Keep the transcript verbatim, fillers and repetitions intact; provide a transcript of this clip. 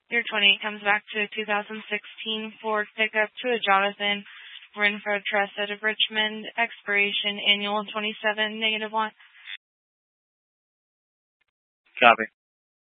Your twenty-eight comes back to a two thousand sixteen Ford pickup to a Jonathan Renfro Trust out of Richmond. Expiration annual twenty-seven, negative one. Copy.